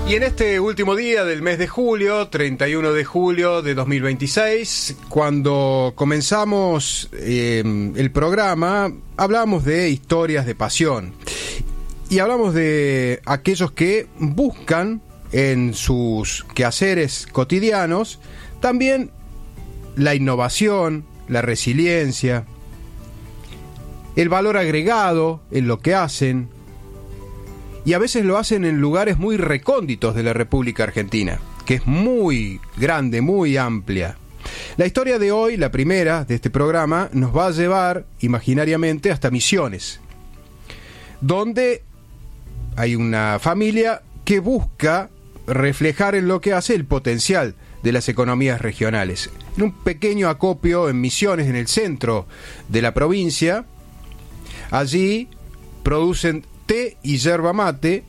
Y en este último día del mes de julio, 31 de julio de 2026, cuando comenzamos el programa, hablamos de historias de pasión. Y hablamos de aquellos que buscan en sus quehaceres cotidianos también la innovación, la resiliencia, el valor agregado en lo que hacen. Y a veces lo hacen en lugares muy recónditos de la República Argentina, que es muy grande, muy amplia. La historia de hoy, la primera de este programa, nos va a llevar imaginariamente hasta Misiones, donde hay una familia que busca reflejar en lo que hace el potencial de las economías regionales. En un pequeño acopio en Misiones, en el centro de la provincia, allí producen té y yerba mate,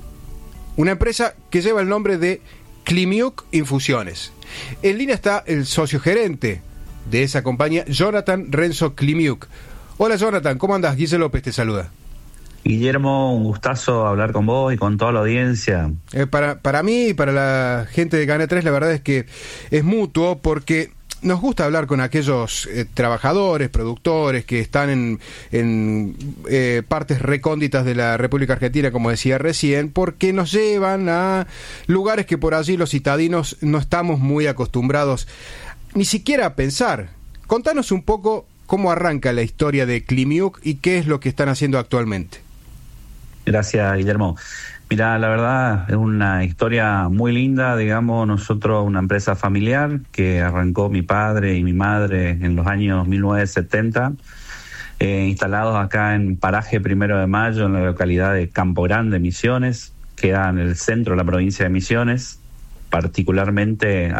una empresa que lleva el nombre de Klimiuk Infusiones. En línea está el socio gerente de esa compañía, Jonathan Renzo Klimiuk. Hola Jonathan, ¿cómo andás? Guille López te saluda. Guillermo, un gustazo hablar con vos y con toda la audiencia. Para mí y para la gente de Canal 3, la verdad es que es mutuo, porque nos gusta hablar con aquellos trabajadores, productores que están en partes recónditas de la República Argentina, como decía recién, porque nos llevan a lugares que por allí los citadinos no estamos muy acostumbrados ni siquiera a pensar. Contanos un poco cómo arranca la historia de Klimiuk y qué es lo que están haciendo actualmente. Gracias, Guillermo. Mira, la verdad es una historia muy linda, digamos, nosotros una empresa familiar que arrancó mi padre y mi madre en los años 1970, instalados acá en Paraje 1 de Mayo, en la localidad de Campo Grande, Misiones, queda en el centro de la provincia de Misiones. Particularmente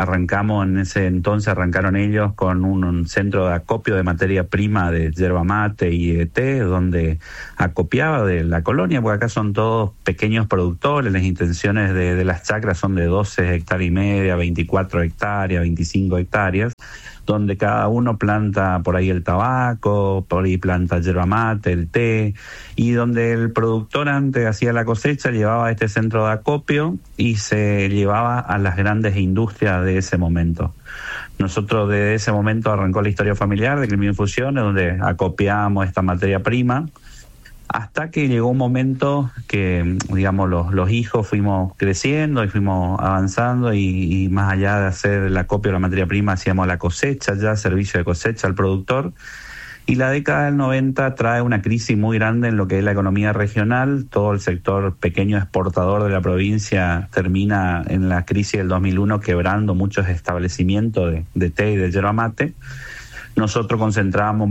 arrancaron ellos con un centro de acopio de materia prima de yerba mate y de té, donde acopiaba de la colonia, porque acá son todos pequeños productores, las intenciones de las chacras son de 12 hectáreas y media, 24 hectáreas, 25 hectáreas, donde cada uno planta por ahí el tabaco, por ahí planta yerba mate, el té, y donde el productor antes hacía la cosecha, llevaba a este centro de acopio y se llevaba a las grandes industrias de ese momento. Nosotros desde ese momento arrancó la historia familiar de Klimiuk Infusiones, donde acopiamos esta materia prima, hasta que llegó un momento que, digamos, los hijos fuimos creciendo y fuimos avanzando y más allá de hacer el acopio de la materia prima, hacíamos la cosecha ya, servicio de cosecha al productor. Y la década del 90 trae una crisis muy grande en lo que es la economía regional. Todo el sector pequeño exportador de la provincia termina en la crisis del 2001 quebrando muchos establecimientos de té y de yerba mate. Nosotros concentrábamos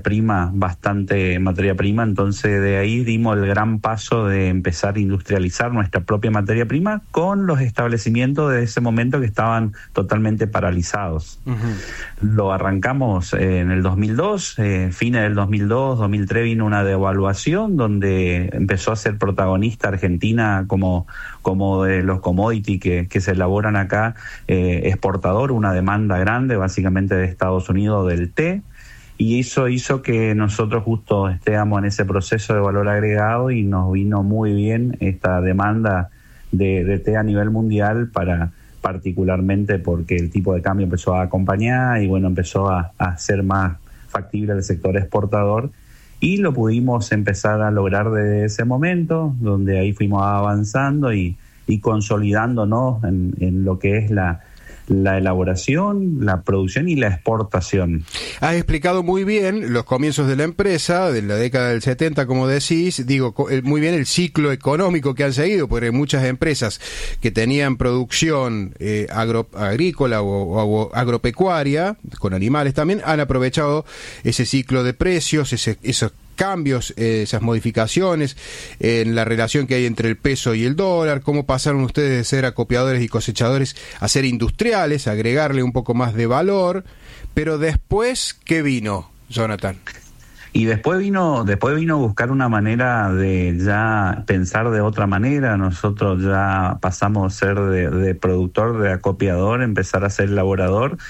bastante materia prima, entonces de ahí dimos el gran paso de empezar a industrializar nuestra propia materia prima con los establecimientos de ese momento que estaban totalmente paralizados. Uh-huh. Lo arrancamos en el 2002, fines del 2002, 2003 vino una devaluación donde empezó a ser protagonista Argentina como de los commodities que se elaboran acá, exportador, una demanda grande básicamente de Estados Unidos del té, y eso hizo que nosotros justo estemos en ese proceso de valor agregado y nos vino muy bien esta demanda de té a nivel mundial, particularmente porque el tipo de cambio empezó a acompañar y bueno, empezó a ser más factible el sector exportador. Y lo pudimos empezar a lograr desde ese momento, donde ahí fuimos avanzando y consolidándonos en lo que es la elaboración, la producción y la exportación. Has explicado muy bien los comienzos de la empresa, de la década del 70, como decís, muy bien el ciclo económico que han seguido, porque muchas empresas que tenían producción agrícola o agropecuaria, con animales también, han aprovechado ese ciclo de precios, esos cambios, esas modificaciones en la relación que hay entre el peso y el dólar, cómo pasaron ustedes de ser acopiadores y cosechadores a ser industriales, agregarle un poco más de valor, pero después, ¿qué vino, Jonathan? Y después vino a buscar una manera de ya pensar de otra manera. Nosotros ya pasamos a ser de productor, de acopiador, empezar a ser elaborador.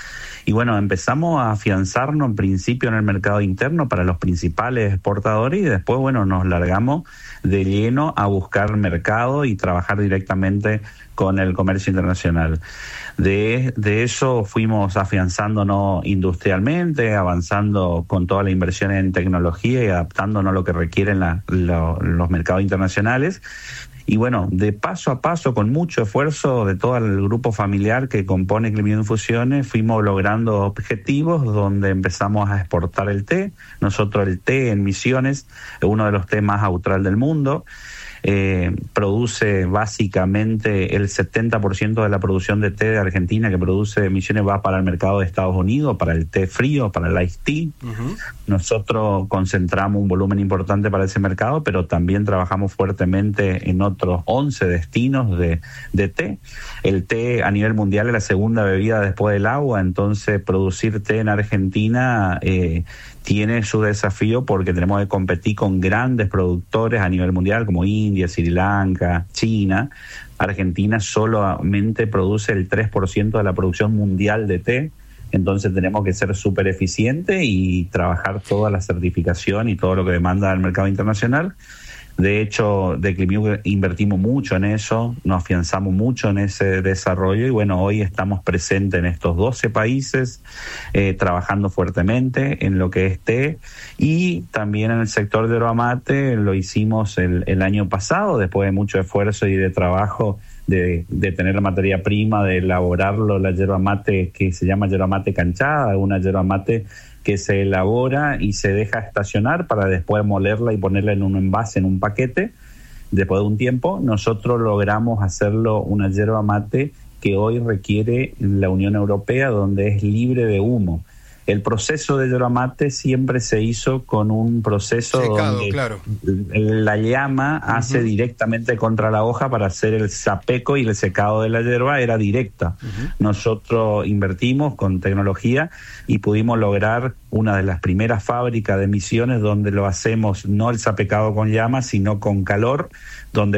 Y bueno, empezamos a afianzarnos en principio en el mercado interno para los principales exportadores y después, bueno, nos largamos de lleno a buscar mercado y trabajar directamente con el comercio internacional. De eso fuimos afianzándonos industrialmente, avanzando con toda la inversión en tecnología y adaptándonos a lo que requieren los mercados internacionales. Y bueno, de paso a paso, con mucho esfuerzo de todo el grupo familiar que compone Climayo Infusiones, fuimos logrando objetivos donde empezamos a exportar el té. Nosotros el té en Misiones es uno de los tés más austral del mundo. Produce básicamente el 70% de la producción de té de Argentina que produce Misiones va para el mercado de Estados Unidos, para el té frío, para el iced tea. Uh-huh. Nosotros concentramos un volumen importante para ese mercado, pero también trabajamos fuertemente en otros 11 destinos de té. El té a nivel mundial es la segunda bebida después del agua, entonces producir té en Argentina tiene su desafío porque tenemos que competir con grandes productores a nivel mundial como India, Sri Lanka, China. Argentina solamente produce el 3% de la producción mundial de té, entonces tenemos que ser súper eficientes y trabajar toda la certificación y todo lo que demanda el mercado internacional. De hecho, de Climayo invertimos mucho en eso, nos afianzamos mucho en ese desarrollo y bueno, hoy estamos presentes en estos 12 países, trabajando fuertemente en lo que es té y también en el sector de yerba mate. Lo hicimos el año pasado, después de mucho esfuerzo y de trabajo de tener la materia prima, de elaborarlo, la yerba mate que se llama yerba mate canchada, una yerba mate que se elabora y se deja estacionar para después molerla y ponerla en un envase, en un paquete. Después de un tiempo, nosotros logramos hacerlo una yerba mate que hoy requiere la Unión Europea, donde es libre de humo. El proceso de yerba mate siempre se hizo con un proceso secado, donde claro, la llama hace directamente contra la hoja para hacer el sapeco y el secado de la yerba era directa. Nosotros invertimos con tecnología y pudimos lograr una de las primeras fábricas de Misiones donde lo hacemos no el sapecado con llama, sino con calor, donde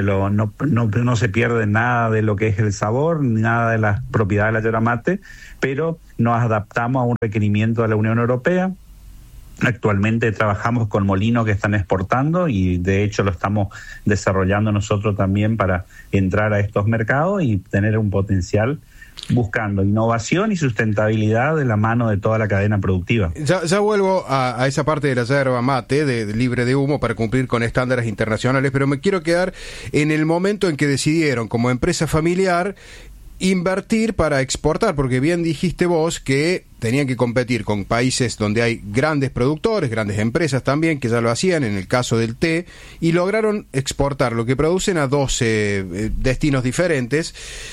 no se pierde nada de lo que es el sabor, nada de las propiedades de la yerba mate, pero nos adaptamos a un requerimiento de la Unión Europea. Actualmente trabajamos con molinos que están exportando y de hecho lo estamos desarrollando nosotros también para entrar a estos mercados y tener un potencial buscando innovación y sustentabilidad de la mano de toda la cadena productiva. Ya vuelvo a esa parte de la yerba mate, de libre de humo, para cumplir con estándares internacionales, pero me quiero quedar en el momento en que decidieron, como empresa familiar, invertir para exportar, porque bien dijiste vos que tenían que competir con países donde hay grandes productores, grandes empresas también que ya lo hacían, en el caso del té, y lograron exportar lo que producen a 12 destinos diferentes.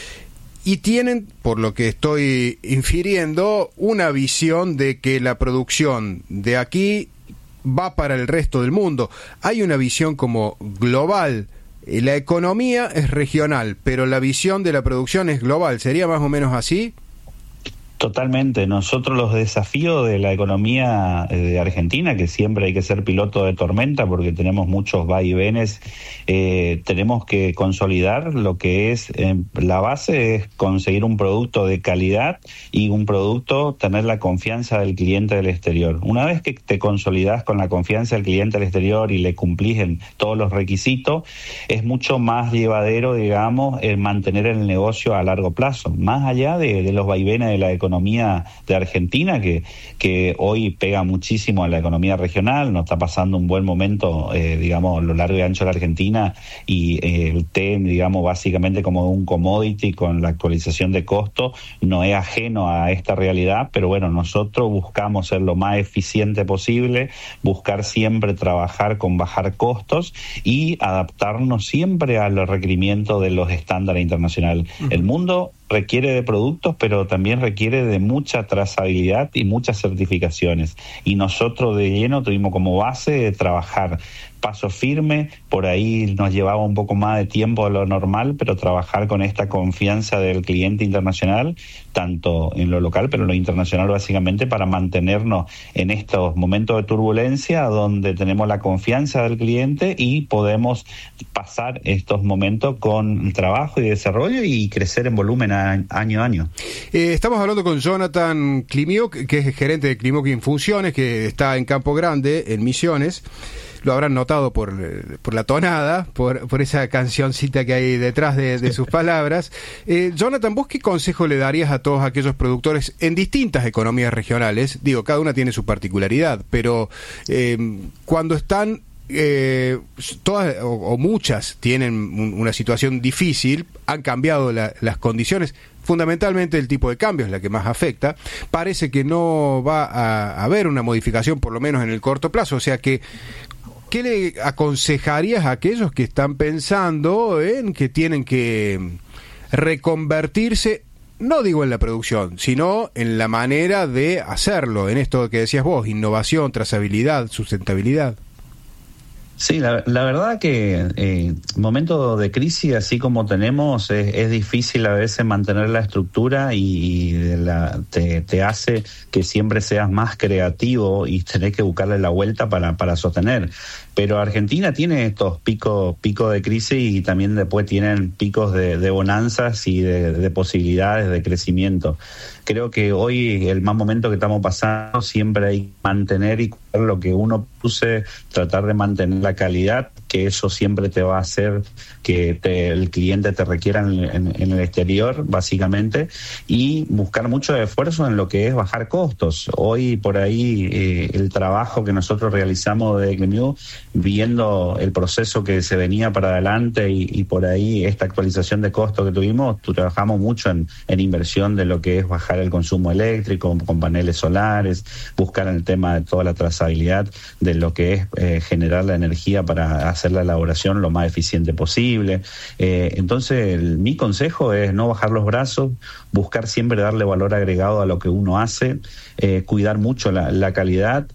Y tienen, por lo que estoy infiriendo, una visión de que la producción de aquí va para el resto del mundo. Hay una visión como global. La economía es regional, pero la visión de la producción es global. ¿Sería más o menos así? Totalmente. Nosotros los desafíos de la economía de Argentina, que siempre hay que ser piloto de tormenta porque tenemos muchos vaivenes, tenemos que consolidar lo que es la base, es conseguir un producto de calidad y un producto, tener la confianza del cliente del exterior. Una vez que te consolidas con la confianza del cliente del exterior y le cumplís en todos los requisitos, es mucho más llevadero, digamos, mantener el negocio a largo plazo, más allá de los vaivenes de la economía de Argentina, que hoy pega muchísimo a la economía regional. Nos está pasando un buen momento, digamos, a lo largo y ancho de la Argentina, y el té, digamos, básicamente como un commodity con la actualización de costo, no es ajeno a esta realidad, pero bueno, nosotros buscamos ser lo más eficiente posible, buscar siempre trabajar con bajar costos y adaptarnos siempre a los requerimientos de los estándares internacionales. El mundo requiere de productos, pero también requiere de mucha trazabilidad y muchas certificaciones. Y nosotros de lleno tuvimos como base de trabajar paso firme, por ahí nos llevaba un poco más de tiempo de lo normal, pero trabajar con esta confianza del cliente internacional, tanto en lo local, pero en lo internacional básicamente, para mantenernos en estos momentos de turbulencia donde tenemos la confianza del cliente y podemos pasar estos momentos con trabajo y desarrollo y crecer en volumen año a año. Estamos hablando con Jonathan Klimiuk, que es gerente de Klimiuk Infusiones, que está en Campo Grande, en Misiones. Lo habrán notado por la tonada, por esa cancioncita que hay detrás de sus palabras. Jonathan, ¿vos qué consejo le darías a todos aquellos productores en distintas economías regionales? Digo, cada una tiene su particularidad, pero cuando están todas o muchas tienen una situación difícil, han cambiado las condiciones, fundamentalmente el tipo de cambio es la que más afecta, parece que no va a haber una modificación, por lo menos en el corto plazo, o sea que ¿qué le aconsejarías a aquellos que están pensando en que tienen que reconvertirse, no digo en la producción, sino en la manera de hacerlo, en esto que decías vos, innovación, trazabilidad, sustentabilidad? Sí, la verdad que momentos de crisis así como tenemos es difícil a veces mantener la estructura y te hace que siempre seas más creativo y tenés que buscarle la vuelta para sostener. Pero Argentina tiene estos picos de crisis y también después tienen picos de bonanzas y de posibilidades de crecimiento. Creo que hoy, el más momento que estamos pasando, siempre hay que mantener y cuidar lo que uno puse, tratar de mantener la calidad, que eso siempre te va a hacer que el cliente te requiera en el exterior, básicamente, y buscar mucho esfuerzo en lo que es bajar costos. Hoy, por ahí, el trabajo que nosotros realizamos de Klimiuk, viendo el proceso que se venía para adelante y por ahí esta actualización de costos que tuvimos, trabajamos mucho en inversión de lo que es bajar el consumo eléctrico con paneles solares, buscar el tema de toda la trazabilidad de lo que es generar la energía para hacer la elaboración lo más eficiente posible. Entonces, mi consejo es no bajar los brazos, buscar siempre darle valor agregado a lo que uno hace, cuidar mucho la calidad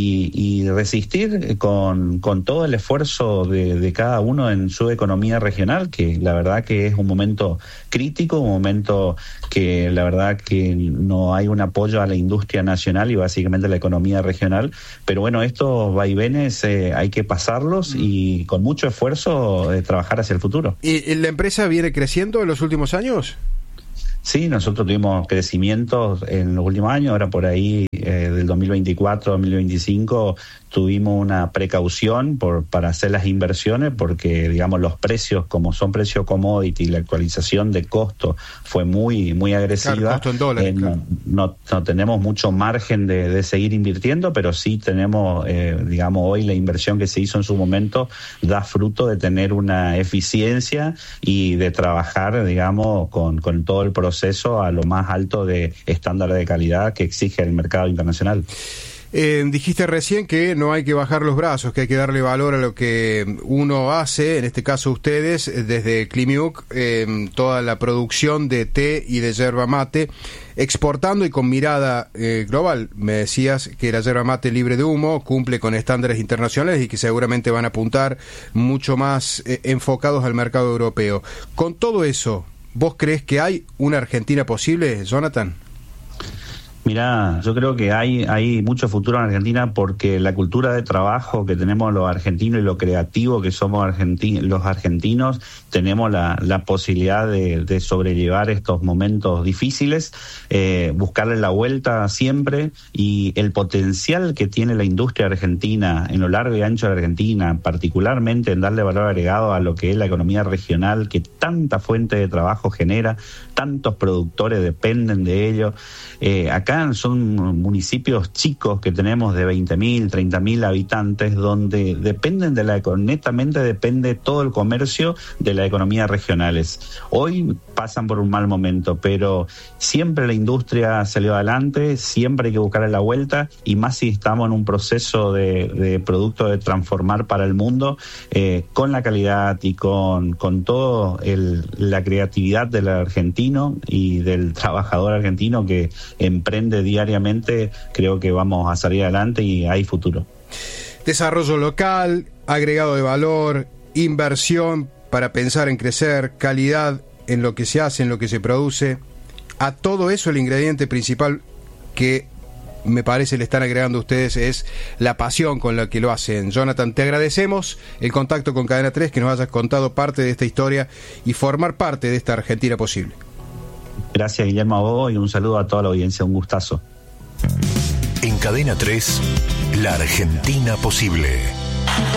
y resistir con todo el esfuerzo de cada uno en su economía regional, que la verdad que es un momento crítico, un momento que la verdad que no hay un apoyo a la industria nacional y básicamente a la economía regional, pero bueno, estos vaivenes hay que pasarlos y con mucho esfuerzo trabajar hacia el futuro. ¿Y la empresa viene creciendo en los últimos años? Sí, nosotros tuvimos crecimientos en los últimos años, ahora por ahí del 2024 al 2025 tuvimos una precaución para hacer las inversiones porque, digamos, los precios, como son precios commodity, la actualización de costo fue muy agresiva. Claro, costo en dólares, claro. No tenemos mucho margen de seguir invirtiendo, pero sí tenemos, digamos, hoy la inversión que se hizo en su momento da fruto de tener una eficiencia y de trabajar, digamos, con todo el proceso a lo más alto de estándares de calidad que exige el mercado internacional. Dijiste recién que no hay que bajar los brazos, que hay que darle valor a lo que uno hace, en este caso ustedes, desde Klimiuk, toda la producción de té y de yerba mate, exportando y con mirada global. Me decías que la yerba mate libre de humo cumple con estándares internacionales y que seguramente van a apuntar mucho más enfocados al mercado europeo. Con todo eso, ¿vos crees que hay una Argentina posible, Jonathan? Mirá, yo creo que hay mucho futuro en Argentina porque la cultura de trabajo que tenemos los argentinos y lo creativo que somos los argentinos, tenemos la posibilidad de sobrellevar estos momentos difíciles, buscarle la vuelta siempre, y el potencial que tiene la industria argentina en lo largo y ancho de Argentina, particularmente en darle valor agregado a lo que es la economía regional, que tanta fuente de trabajo genera, tantos productores dependen de ello. Acá son municipios chicos que tenemos de 20.000, 30.000 habitantes, donde dependen netamente depende todo el comercio de la economía regionales. Hoy pasan por un mal momento, pero siempre la industria salió adelante, siempre hay que buscarle la vuelta, y más si estamos en un proceso de producto de transformar para el mundo, con la calidad y con todo la creatividad del argentino y del trabajador argentino que emprende diariamente. Creo que vamos a salir adelante y hay futuro. desarrollo local, agregado de valor, inversión para pensar en crecer, calidad en lo que se hace, en lo que se produce. A todo eso el ingrediente principal que me parece le están agregando ustedes es la pasión con la que lo hacen. Jonathan, te agradecemos el contacto con Cadena 3, que nos hayas contado parte de esta historia y formar parte de esta Argentina posible. Gracias, Guillermo, a vos, y un saludo a toda la audiencia, un gustazo. En Cadena 3, la Argentina posible.